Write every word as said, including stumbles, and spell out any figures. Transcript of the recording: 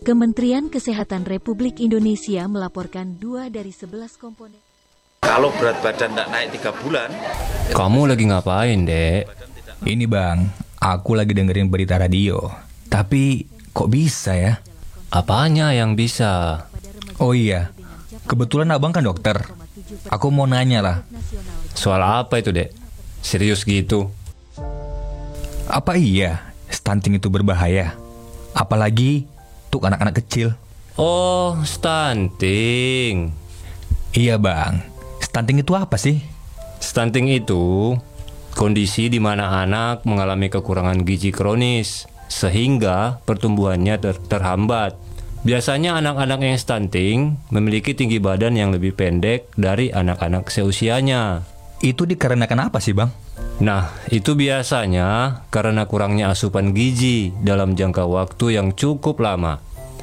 Kementerian Kesehatan Republik Indonesia melaporkan dua dari sebelas komponen. Kalau berat badan tidak naik tiga bulan. Kamu lagi ngapain, Dek? Ini bang, aku lagi dengerin berita radio. Tapi kok bisa ya? Apanya yang bisa? Oh iya, kebetulan abang kan dokter. Aku mau nanya lah. Soal apa itu, Dek? Serius gitu? Apa iya stunting itu berbahaya? Apalagi untuk anak-anak kecil. Oh, stunting. Iya bang, stunting itu apa sih? Stunting itu kondisi di mana anak mengalami kekurangan gizi kronis sehingga pertumbuhannya ter- terhambat. Biasanya anak-anak yang stunting memiliki tinggi badan yang lebih pendek dari anak-anak seusianya. Itu dikarenakan apa sih bang? Nah, itu biasanya karena kurangnya asupan gizi dalam jangka waktu yang cukup lama.